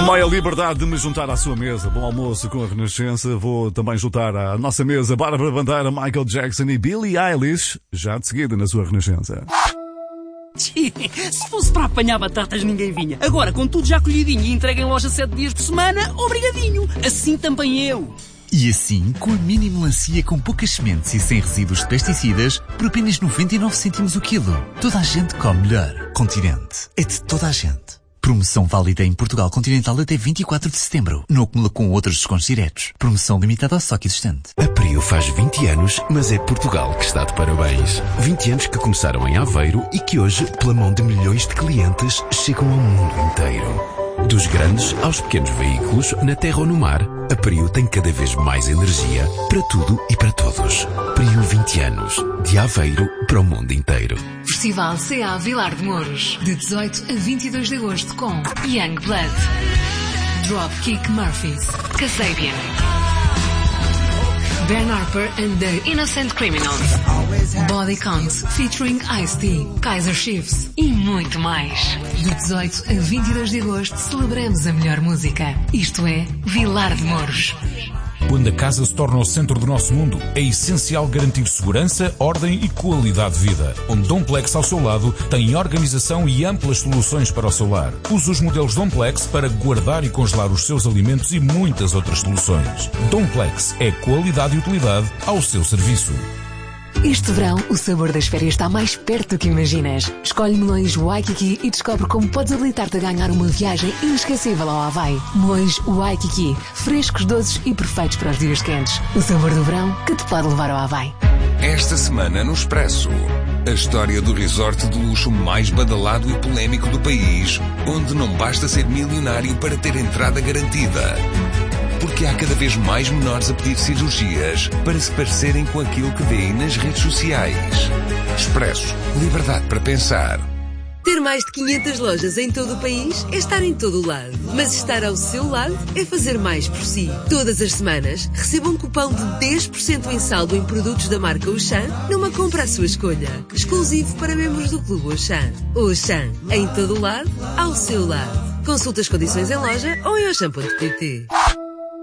Tomei a liberdade de me juntar à sua mesa. Bom almoço com a Renascença. Vou também juntar à nossa mesa Bárbara Bandeira, Michael Jackson e Billie Eilish, já de seguida na sua Renascença. Se fosse para apanhar batatas ninguém vinha. Agora, com tudo já colhidinho e entregue em loja 7 dias por semana, obrigadinho. Assim também eu. E assim, com a mini melancia com poucas sementes e sem resíduos de pesticidas, por apenas 99 cêntimos o quilo. Toda a gente come melhor. Continente. É de toda a gente. Promoção válida em Portugal Continental até 24 de setembro. Não acumula com outros descontos diretos. Promoção limitada ao estoque existente. A Prio faz 20 anos, mas é Portugal que está de parabéns. 20 anos que começaram em Aveiro e que hoje, pela mão de milhões de clientes, chegam ao mundo inteiro. Dos grandes aos pequenos veículos, na terra ou no mar, a Prio tem cada vez mais energia para tudo e para todos. Prio 20 anos. De Aveiro para o mundo inteiro. Festival CA Vilar de Mouros. De 18 a 22 de agosto com Young Blood, Dropkick Murphys, Kasabian, Ben Harper and the Innocent Criminals, Body Count featuring Ice-T, Kaiser Chiefs e muito mais. De 18 a 22 de agosto celebramos a melhor música. Isto é Vilar de Mouros. Quando a casa se torna o centro do nosso mundo, é essencial garantir segurança, ordem e qualidade de vida. Onde Domplex ao seu lado tem organização e amplas soluções para o seu lar. Use os modelos Domplex para guardar e congelar os seus alimentos e muitas outras soluções. Domplex é qualidade e utilidade ao seu serviço. Este verão, o sabor das férias está mais perto do que imaginas. Escolhe melões Waikiki e descobre como podes habilitar-te a ganhar uma viagem inesquecível ao Havaí. Melões Waikiki, frescos, doces e perfeitos para os dias quentes. O sabor do verão que te pode levar ao Havaí. Esta semana no Expresso, a história do resort de luxo mais badalado e polémico do país, onde não basta ser milionário para ter entrada garantida. Porque há cada vez mais menores a pedir cirurgias para se parecerem com aquilo que vêem nas redes sociais. Expresso. Liberdade para pensar. Ter mais de 500 lojas em todo o país é estar em todo o lado. Mas estar ao seu lado é fazer mais por si. Todas as semanas, receba um cupom de 10% em saldo em produtos da marca Auchan numa compra à sua escolha. Exclusivo para membros do Clube Auchan. Auchan. Em todo o lado, ao seu lado. Consulte as condições em loja ou em auchan.pt.